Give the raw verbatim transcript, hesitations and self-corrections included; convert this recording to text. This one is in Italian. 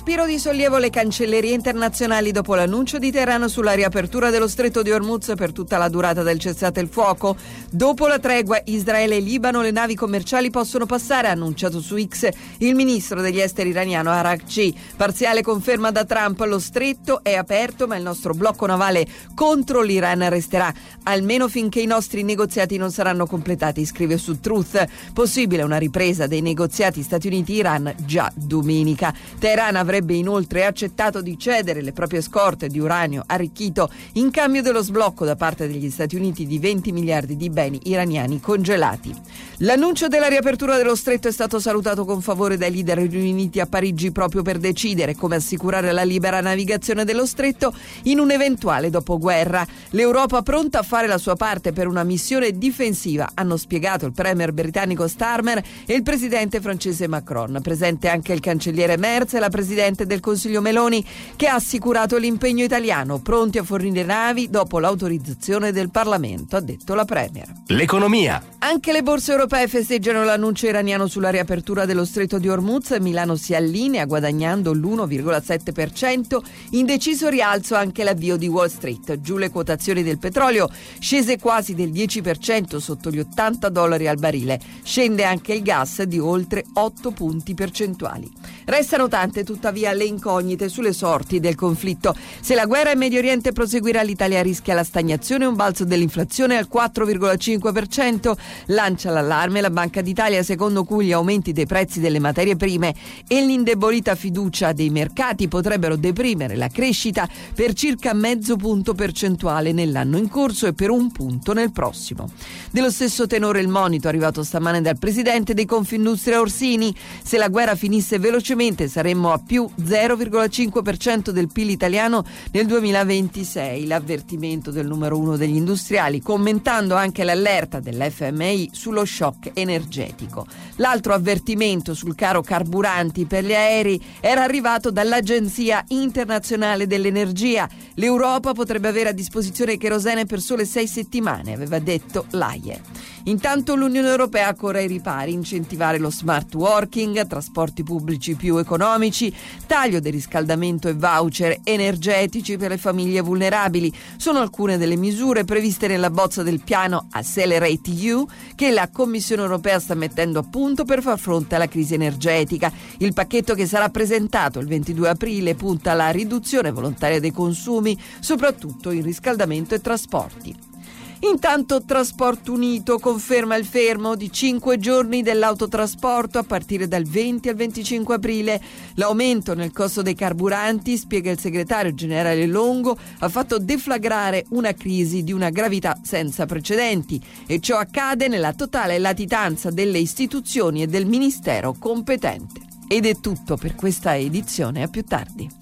respiro di sollievo le cancellerie internazionali dopo l'annuncio di Teheran sulla riapertura dello stretto di Hormuz per tutta la durata del cessate il fuoco. Dopo la tregua Israele e Libano le navi commerciali possono passare, ha annunciato su X il ministro degli esteri iraniano Araghchi. Parziale conferma da Trump, lo stretto è aperto ma il nostro blocco navale contro l'Iran resterà almeno finché i nostri negoziati non saranno completati, scrive su Truth. Possibile una ripresa dei negoziati Stati Uniti-Iran già domenica. Teheran avrebbe inoltre accettato di cedere le proprie scorte di uranio arricchito in cambio dello sblocco da parte degli Stati Uniti di venti miliardi di beni iraniani congelati. L'annuncio della riapertura dello stretto è stato salutato con favore dai leader riuniti a Parigi proprio per decidere come assicurare la libera navigazione dello stretto in un eventuale dopoguerra. L'Europa pronta a fare la sua parte per una missione difensiva, hanno spiegato il premier britannico Starmer e il presidente francese Macron. Presente anche il cancelliere Merz e la presidente del Consiglio Meloni, che ha assicurato l'impegno italiano, pronti a fornire navi dopo l'autorizzazione del Parlamento, ha detto la premier. L'economia. Anche le borse europee festeggiano l'annuncio iraniano sulla riapertura dello stretto di Hormuz. Milano si allinea guadagnando l'uno virgola sette per cento, in deciso rialzo anche l'avvio di Wall Street. Giù le quotazioni del petrolio, scese quasi del dieci per cento sotto gli ottanta dollari al barile. Scende anche il gas di oltre otto punti percentuali. Restano tante tuttavia le incognite sulle sorti del conflitto. Se la guerra in Medio Oriente proseguirà, l'Italia rischia la stagnazione e un balzo dell'inflazione al quattro virgola cinque per cento. Lancia l'allarme la Banca d'Italia, secondo cui gli aumenti dei prezzi delle materie prime e l'indebolita fiducia dei mercati potrebbero deprimere la crescita per circa mezzo punto percentuale nell'anno in corso e per un punto nel prossimo. Dello stesso tenore il monito arrivato stamane dal presidente di Confindustria Orsini: se la guerra finisse velocemente saremmo a più zero virgola cinque per cento del P I L italiano nel duemilaventisei, l'avvertimento del numero uno degli industriali, commentando anche l'allerta dell'F M I sullo shock energetico. L'altro avvertimento sul caro carburanti per gli aerei era arrivato dall'Agenzia Internazionale dell'Energia. L'Europa potrebbe avere a disposizione kerosene per sole sei settimane, aveva detto l'A I E. Intanto l'Unione Europea corre ai ripari, incentivare lo smart working, trasporti pubblici più economici, taglio del riscaldamento e voucher energetici per le famiglie vulnerabili. Sono alcune delle misure previste nella bozza del piano Accelerate E U che la Commissione Europea sta mettendo a punto per far fronte alla crisi energetica. Il pacchetto, che sarà presentato il ventidue aprile, punta alla riduzione volontaria dei consumi, soprattutto in riscaldamento e trasporti. Intanto Trasporto Unito conferma il fermo di cinque giorni dell'autotrasporto a partire dal venti al venticinque aprile. L'aumento nel costo dei carburanti, spiega il segretario generale Longo, ha fatto deflagrare una crisi di una gravità senza precedenti, e ciò accade nella totale latitanza delle istituzioni e del ministero competente. Ed è tutto per questa edizione, a più tardi.